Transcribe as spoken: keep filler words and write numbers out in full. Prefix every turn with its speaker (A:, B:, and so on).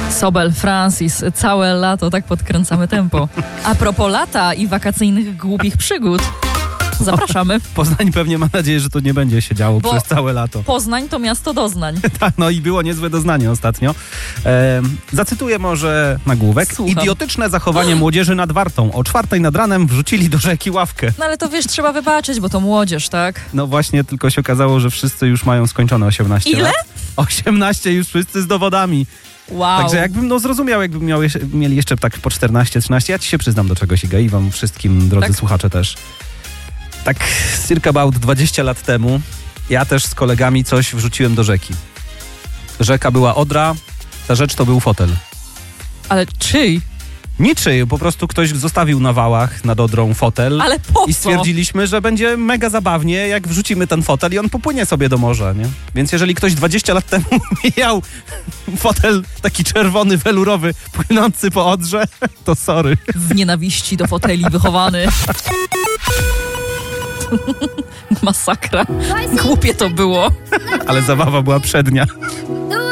A: Sobel, Francis, całe lato tak podkręcamy tempo. A propos lata i wakacyjnych głupich przygód, zapraszamy.
B: Poznań pewnie ma nadzieję, że to nie będzie się działo
A: Bo
B: przez całe lato.
A: Poznań to miasto doznań.
B: Tak, no i było niezłe doznanie ostatnio. E, zacytuję może nagłówek.
A: Słucham.
B: Idiotyczne zachowanie młodzieży nad Wartą. O czwartej nad ranem wrzucili do rzeki ławkę.
A: No ale to wiesz, trzeba wybaczyć, bo to młodzież, tak?
B: No właśnie, tylko się okazało, że wszyscy już mają skończone osiemnaście
A: Ile?
B: lat. osiemnaście już wszyscy z dowodami.
A: Wow.
B: Także jakbym no zrozumiał, jakbym miał jeszcze, mieli jeszcze tak po czternaście trzynaście, ja ci się przyznam do czegoś, Iga, i wam wszystkim, drodzy
A: Tak?
B: słuchacze też. Tak circa about dwadzieścia lat temu ja też z kolegami coś wrzuciłem do rzeki. Rzeka była Odra, ta rzecz to był fotel.
A: Ale czyj?
B: Niczyj, po prostu ktoś zostawił na wałach nad Odrą fotel.
A: Ale po
B: I
A: co?
B: stwierdziliśmy, że będzie mega zabawnie, jak wrzucimy ten fotel i on popłynie sobie do morza, nie? Więc jeżeli ktoś dwadzieścia lat temu miał fotel taki czerwony, welurowy, płynący po Odrze, to sorry.
A: W nienawiści do foteli wychowany. Masakra. Głupie to było.
B: Ale zabawa była przednia.